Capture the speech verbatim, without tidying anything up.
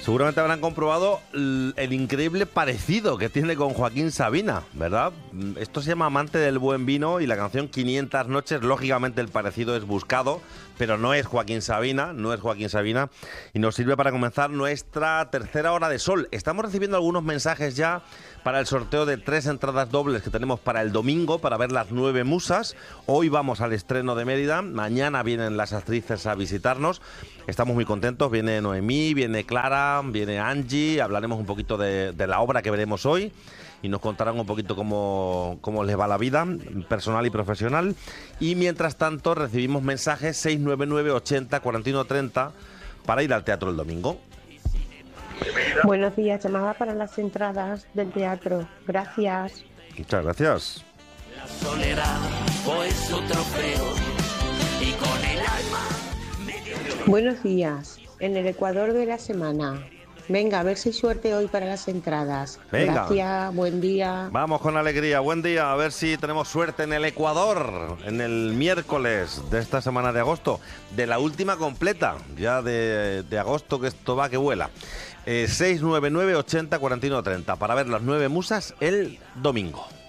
Seguramente habrán comprobado el increíble parecido que tiene con Joaquín Sabina, ¿verdad? Esto se llama Amante del buen vino y la canción quinientas noches, lógicamente el parecido es buscado, pero no es Joaquín Sabina, no es Joaquín Sabina, y nos sirve para comenzar nuestra tercera hora de sol. Estamos recibiendo algunos mensajes ya para el sorteo de tres entradas dobles que tenemos para el domingo, para ver las nueve musas. Hoy vamos al estreno de Mérida, mañana vienen las actrices a visitarnos. Estamos muy contentos, viene Noemí, viene Clara, viene Angie, hablaremos un poquito de, de la obra que veremos hoy y nos contarán un poquito cómo, cómo les va la vida personal y profesional. Y mientras tanto recibimos mensajes seis nueve nueve, ochenta, cuarenta y uno, treinta para ir al teatro el domingo. Buenos días, llamaba para las entradas del teatro. Gracias. Muchas gracias. La soledad fue su trofeo y con el alma medio... Buenos días, en el Ecuador de la semana. Venga, a ver si hay suerte hoy para las entradas. Venga. Gracias, buen día. Vamos con alegría, buen día, a ver si tenemos suerte en el Ecuador, en el miércoles de esta semana de agosto, de la última completa, ya de, de agosto, que esto va que vuela. Eh, seis nueve nueve, ochenta, cuarenta y uno, treinta, para ver las nueve musas el domingo.